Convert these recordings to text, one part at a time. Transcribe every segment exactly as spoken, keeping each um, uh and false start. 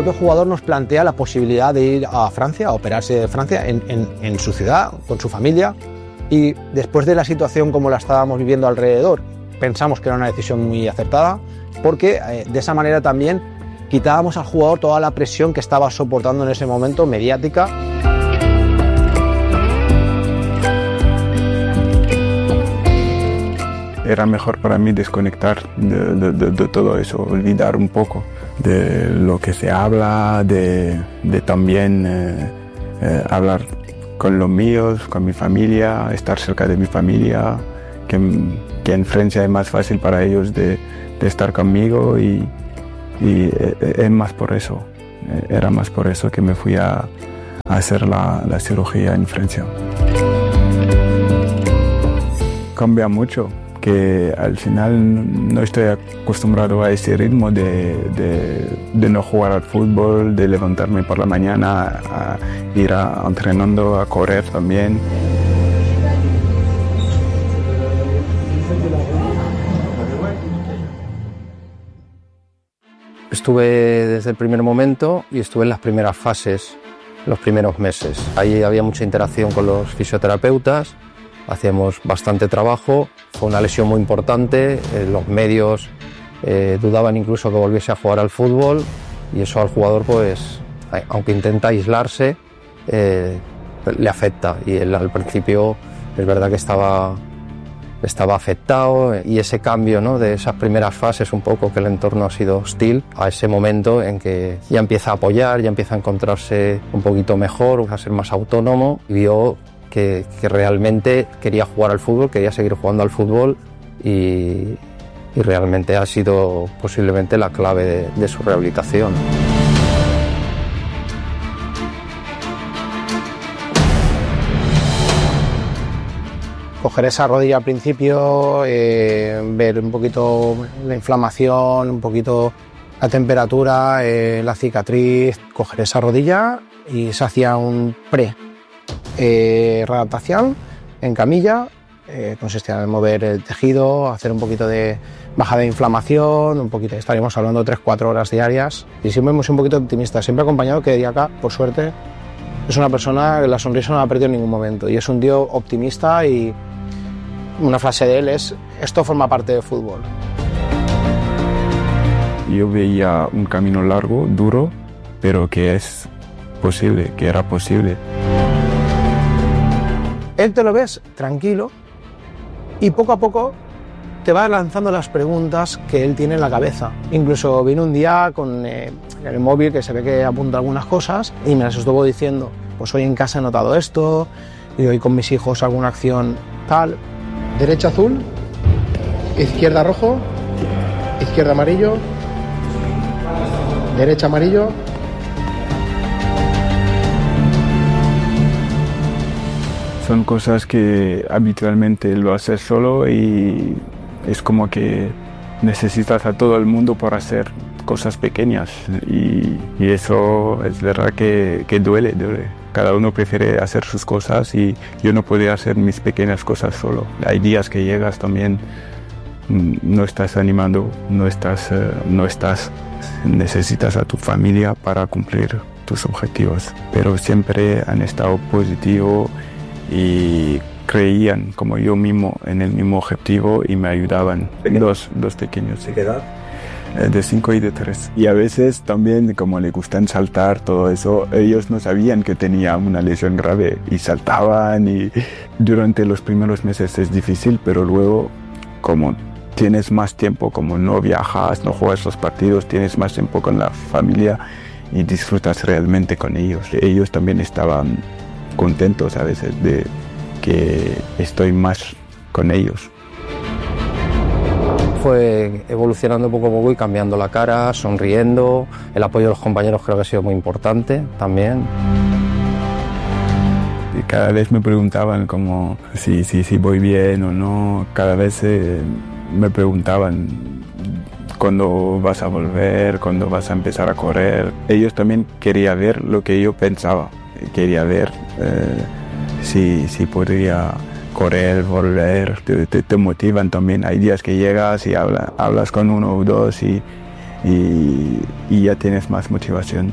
propio jugador nos plantea la posibilidad de ir a Francia, a operarse de Francia en, en, en su ciudad, con su familia, y después de la situación como la estábamos viviendo alrededor, pensamos que era una decisión muy acertada, porque eh, de esa manera también quitábamos al jugador toda la presión que estaba soportando en ese momento mediática. Era mejor para mí desconectar de, de, de, de todo eso, olvidar un poco de lo que se habla, de, de también eh, eh, hablar con los míos, con mi familia, estar cerca de mi familia, que, que en Francia es más fácil para ellos de, de estar conmigo y, y es más por eso, era más por eso que me fui a, a hacer la, la cirugía en Francia. Cambia mucho, que al final no estoy acostumbrado a ese ritmo de, de, de no jugar al fútbol, de levantarme por la mañana, a ir a, entrenando, a correr también. Estuve desde el primer momento y estuve en las primeras fases, los primeros meses. Ahí había mucha interacción con los fisioterapeutas, hacíamos bastante trabajo, fue una lesión muy importante, eh, los medios eh, dudaban incluso que volviese a jugar al fútbol y eso al jugador, pues, aunque intenta aislarse, eh, le afecta y él al principio es verdad que estaba, estaba afectado y ese cambio, ¿no?, de esas primeras fases un poco que el entorno ha sido hostil a ese momento en que ya empieza a apoyar, ya empieza a encontrarse un poquito mejor, a ser más autónomo y vio Que, que realmente quería jugar al fútbol, quería seguir jugando al fútbol y, y realmente ha sido posiblemente la clave de, de su rehabilitación. Coger esa rodilla al principio, eh, ver un poquito la inflamación, un poquito la temperatura, eh, la cicatriz, coger esa rodilla y se hacía un pre. Eh, readaptación en camilla, eh, consistía en mover el tejido, hacer un poquito de bajada de inflamación, un poquito, estaríamos hablando de tres cuatro horas diarias y siempre hemos sido un poquito optimistas, siempre acompañado que Diaca, por suerte, es una persona que la sonrisa no la ha perdido en ningún momento y es un tío optimista y una frase de él es: esto forma parte del fútbol. Yo veía un camino largo, duro, pero que es posible, que era posible. Él te lo ves tranquilo y poco a poco te va lanzando las preguntas que él tiene en la cabeza. Incluso vino un día con eh, el móvil que se ve que apunta algunas cosas y me las estuvo diciendo, pues hoy en casa he notado esto y hoy con mis hijos alguna acción tal. Derecha azul, izquierda rojo, izquierda amarillo, derecha amarillo. Son cosas que habitualmente lo haces solo y es como que necesitas a todo el mundo por hacer cosas pequeñas y, y eso es verdad que, que duele, duele. Cada uno prefiere hacer sus cosas y yo no podía hacer mis pequeñas cosas solo. Hay días que llegas también, no estás animando, no estás, no estás, necesitas a tu familia para cumplir tus objetivos, pero siempre han estado positivos y creían como yo mismo en el mismo objetivo y me ayudaban. Dos, dos pequeños. ¿De qué edad? De cinco y de tres. Y a veces también, como le gustan saltar, todo eso, ellos no sabían que tenía una lesión grave y saltaban y durante los primeros meses es difícil, pero luego como tienes más tiempo, como no viajas, no juegas los partidos, tienes más tiempo con la familia y disfrutas realmente con ellos. Ellos también estaban contentos a veces de que estoy más con ellos. Fue evolucionando poco a poco y cambiando la cara, sonriendo. El apoyo de los compañeros creo que ha sido muy importante también. Y cada vez me preguntaban como si, si, si voy bien o no. Cada vez eh, me preguntaban cuándo vas a volver, cuándo vas a empezar a correr. Ellos también querían ver lo que yo pensaba. Quería ver eh, si, si podría correr, volver, te, te, te motivan también. Hay días que llegas y habla, hablas con uno o dos y, y, y ya tienes más motivación.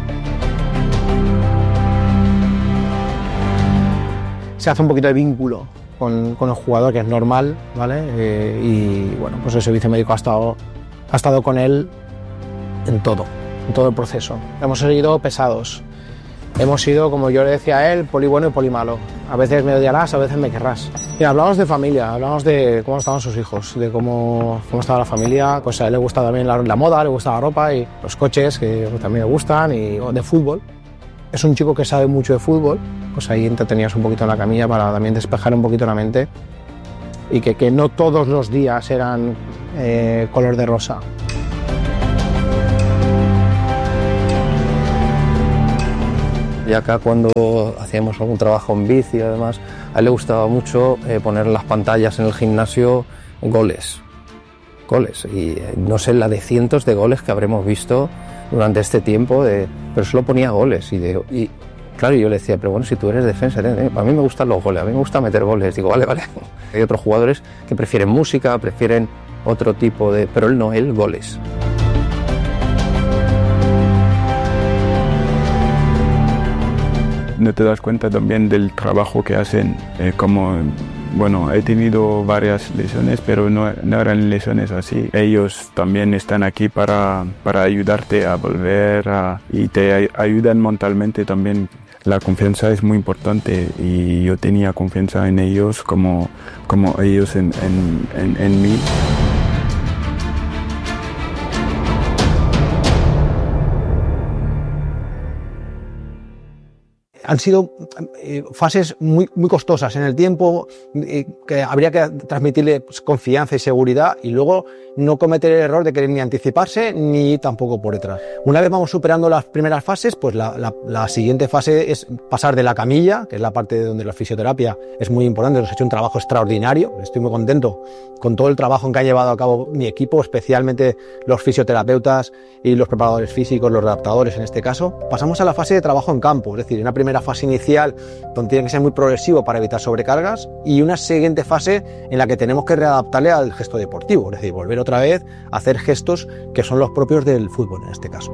Se hace un poquito de vínculo con, con el jugador, que es normal, ¿vale? Eh, y bueno, pues el servicio médico ha estado, ha estado con él en todo, en todo el proceso. Hemos seguido pesados, hemos sido, como yo le decía a él, poli bueno y poli malo. A veces me odiarás, a veces me querrás. Y hablamos de familia, hablamos de cómo estaban sus hijos, de cómo, cómo estaba la familia. Pues a él le gusta también la, la moda, le gusta la ropa y los coches, que también le gustan, y de fútbol. Es un chico que sabe mucho de fútbol, pues ahí entretenías un poquito en la camilla para también despejar un poquito la mente y que, que no todos los días eran eh, color de rosa. Y acá cuando hacíamos algún trabajo en bici y además, a él le gustaba mucho eh, poner en las pantallas en el gimnasio goles, goles, y eh, no sé la de cientos de goles que habremos visto durante este tiempo, de, pero solo ponía goles y, de, y claro, yo le decía, pero bueno, si tú eres defensa, eh, a mí me gustan los goles, a mí me gusta meter goles, digo, vale, vale. Hay otros jugadores que prefieren música, prefieren otro tipo de, pero él no, él goles. No te das cuenta también del trabajo que hacen, eh, como, bueno, he tenido varias lesiones, pero no, no eran lesiones así. Ellos también están aquí para, para ayudarte a volver a, y te ayudan mentalmente también. La confianza es muy importante y yo tenía confianza en ellos como, como ellos en, en, en, en mí. Han sido eh, fases muy, muy costosas en el tiempo, eh, que habría que transmitirle pues, confianza y seguridad, y luego no cometer el error de querer ni anticiparse ni tampoco por detrás. Una vez vamos superando las primeras fases, pues la, la, la siguiente fase es pasar de la camilla, que es la parte de donde la fisioterapia es muy importante. Nos ha hecho un trabajo extraordinario, estoy muy contento con todo el trabajo que ha llevado a cabo mi equipo, especialmente los fisioterapeutas y los preparadores físicos, los adaptadores en este caso. Pasamos a la fase de trabajo en campo, es decir, una primera fase inicial donde tiene que ser muy progresivo para evitar sobrecargas, y una siguiente fase en la que tenemos que readaptarle al gesto deportivo, es decir, volver otra vez a hacer gestos que son los propios del fútbol en este caso.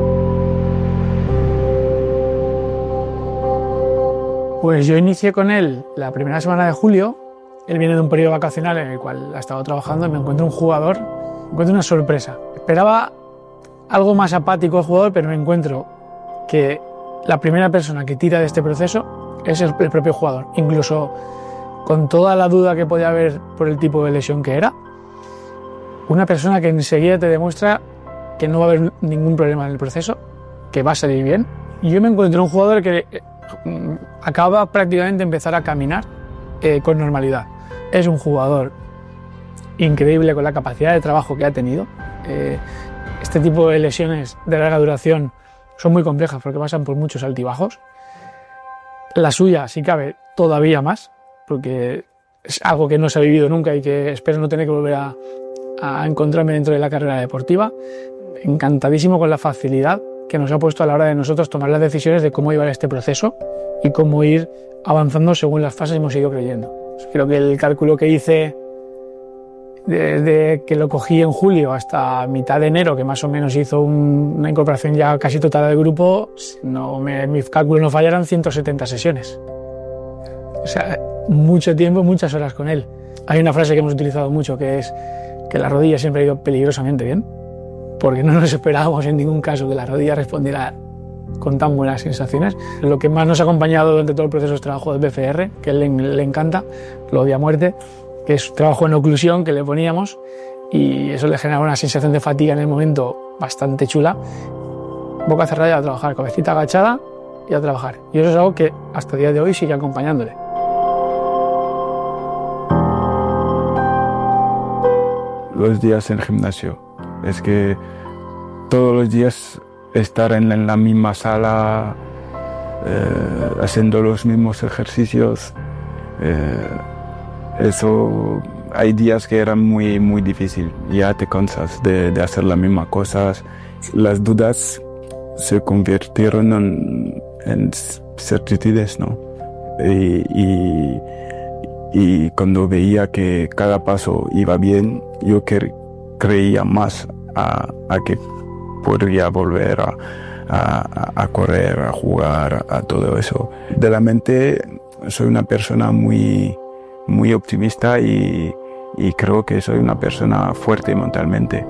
Pues yo inicié con él la primera semana de julio. Él viene de un periodo vacacional en el cual ha estado trabajando y me encuentro un jugador, me encuentro una sorpresa. Esperaba algo más apático al jugador, pero me encuentro que la primera persona que tira de este proceso es el, el propio jugador, incluso con toda la duda que podía haber por el tipo de lesión que era. Una persona que enseguida te demuestra que no va a haber ningún problema en el proceso, que va a salir bien. Y yo me encuentro un jugador que eh, acaba prácticamente de empezar a caminar eh, con normalidad. Es un jugador increíble con la capacidad de trabajo que ha tenido. Eh, este tipo de lesiones de larga duración son muy complejas porque pasan por muchos altibajos. La suya, si cabe, todavía más, porque es algo que no se ha vivido nunca y que espero no tener que volver a, a encontrarme dentro de la carrera deportiva. Encantadísimo con la facilidad que nos ha puesto a la hora de nosotros tomar las decisiones de cómo llevar este proceso y cómo ir avanzando según las fases hemos ido creyendo. Creo que el cálculo que hice desde que lo cogí en julio hasta mitad de enero, que más o menos hizo un, una incorporación ya casi total del grupo, no me, mis cálculos no fallaran, ciento setenta sesiones. O sea, mucho tiempo, muchas horas con él. Hay una frase que hemos utilizado mucho que es que la rodilla siempre ha ido peligrosamente bien, porque no nos esperábamos en ningún caso que la rodilla respondiera con tan buenas sensaciones. Lo que más nos ha acompañado durante todo el proceso es trabajo del B F R, que a él le, le encanta, lo odia a muerte, que es trabajo en oclusión que le poníamos, y eso le generaba una sensación de fatiga en el momento bastante chula. Boca cerrada y a trabajar, cabecita agachada y a trabajar. Y eso es algo que hasta el día de hoy sigue acompañándole. Los días en el gimnasio, es que todos los días estar en, en la misma sala, eh, haciendo los mismos ejercicios, eh, eso, hay días que eran muy, muy difícil, ya te cansas de, de hacer las mismas cosas. Las dudas se convirtieron en, en certitudes, ¿no? Y, y, y cuando veía que cada paso iba bien, yo cre, creía más a, a que podría volver a, a, a correr, a jugar, a todo eso. De la mente soy una persona muy, muy optimista y, y creo que soy una persona fuerte mentalmente.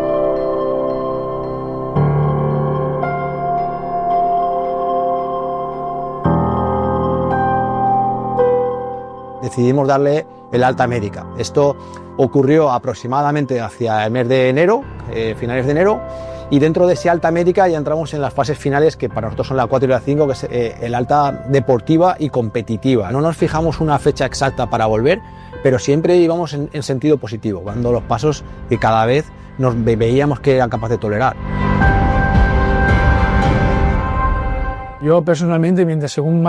Decidimos darle el alta médica. Esto ocurrió aproximadamente hacia el mes de enero, eh, finales de enero, y dentro de ese alta médica ya entramos en las fases finales, que para nosotros son la cuatro y la cinco, que es eh, el alta deportiva y competitiva. No nos fijamos una fecha exacta para volver, pero siempre íbamos en, en sentido positivo, dando los pasos que cada vez nos ve veíamos que eran capaces de tolerar. Yo personalmente, mientras según